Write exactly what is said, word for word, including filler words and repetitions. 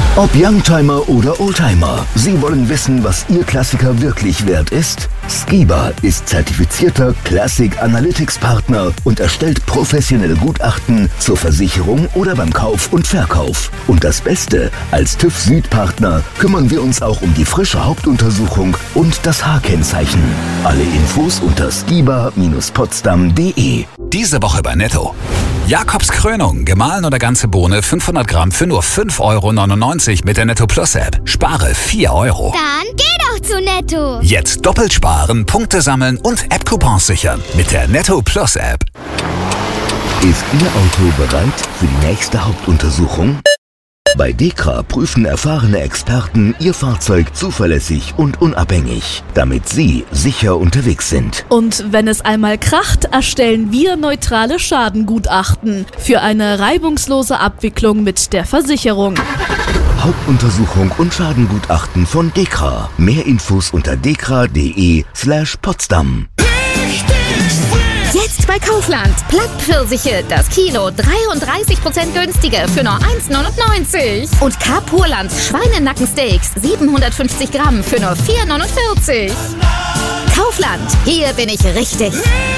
Ob Youngtimer oder Oldtimer, Sie wollen wissen, was Ihr Klassiker wirklich wert ist? Skiba ist zertifizierter Classic Analytics Partner und erstellt professionelle Gutachten zur Versicherung oder beim Kauf und Verkauf. Und das Beste, als TÜV Süd Partner kümmern wir uns auch um die frische Hauptuntersuchung und das H-Kennzeichen. Alle Infos unter skiba Bindestrich potsdam Punkt de. Diese Woche bei Netto. Jakobs Krönung, gemahlen oder ganze Bohne, fünfhundert Gramm für nur fünf Euro neunundneunzig mit der Netto Plus App. Spare vier Euro. Dann geh doch zu Netto. Jetzt doppelt sparen, Punkte sammeln und App-Coupons sichern mit der Netto Plus App. Ist Ihr Auto bereit für die nächste Hauptuntersuchung? Bei DEKRA prüfen erfahrene Experten Ihr Fahrzeug zuverlässig und unabhängig, damit Sie sicher unterwegs sind. Und wenn es einmal kracht, erstellen wir neutrale Schadengutachten für eine reibungslose Abwicklung mit der Versicherung. Hauptuntersuchung und Schadengutachten von DEKRA. Mehr Infos unter dekra.de slash Potsdam. Jetzt bei Kaufland. Plattpfirsiche, das Kilo dreiunddreißig Prozent günstiger für nur eins neunundneunzig. Und K-Purland Schweinenackensteaks siebenhundertfünfzig Gramm für nur vier neunundvierzig. Kaufland, hier bin ich richtig.